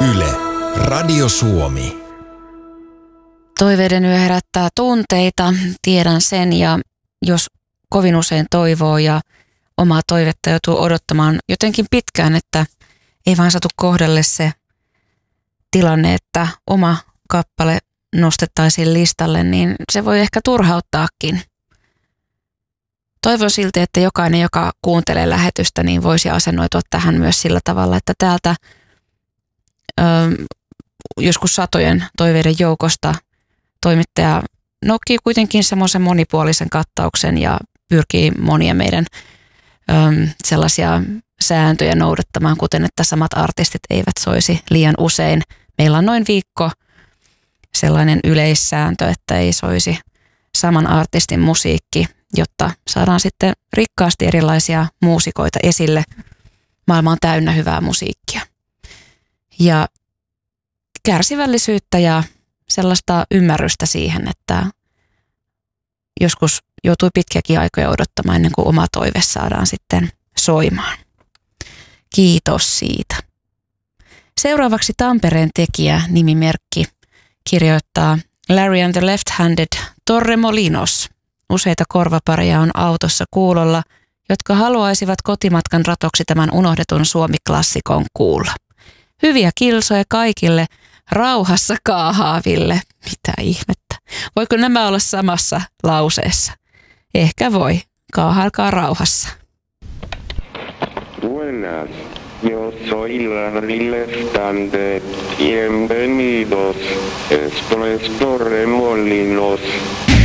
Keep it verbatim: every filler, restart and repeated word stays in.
Yle, Radio Suomi. Toiveiden yö herättää tunteita, tiedän sen, ja jos kovin usein toivoo ja omaa toivetta joutuu odottamaan jotenkin pitkään, että ei vaan satu kohdalle se tilanne, että oma kappale nostettaisiin listalle, niin se voi ehkä turhauttaakin. Toivon silti, että jokainen, joka kuuntelee lähetystä, niin voisi asennoitua tähän myös sillä tavalla, että täältä ö, joskus satojen toiveiden joukosta toimittaja nokkii kuitenkin semmoisen monipuolisen kattauksen ja pyrkii monia meidän ö, sellaisia sääntöjä noudattamaan, kuten että samat artistit eivät soisi liian usein. Meillä on noin viikko sellainen yleissääntö, että ei soisi saman artistin musiikki, jotta saadaan sitten rikkaasti erilaisia muusikoita esille. Maailma on täynnä hyvää musiikkia. Ja kärsivällisyyttä ja sellaista ymmärrystä siihen, että joskus joutuu pitkiäkin aikoja odottamaan ennen kuin oma toive saadaan sitten soimaan. Kiitos siitä. Seuraavaksi Tampereen tekijä nimimerkki kirjoittaa Larry and the Left-Handed Torremolinos. Useita korvapareja on autossa kuulolla, jotka haluaisivat kotimatkan ratoksi tämän unohdetun suomiklassikon kuulla. Hyviä kilsoja kaikille, rauhassa kaahaaville. Mitä ihmettä? Voiko nämä olla samassa lauseessa? Ehkä voi. Kaahailkaa rauhassa. Buenas, yo soy Larry Left-Handed. Bienvenidos. Esto es Torremolinos.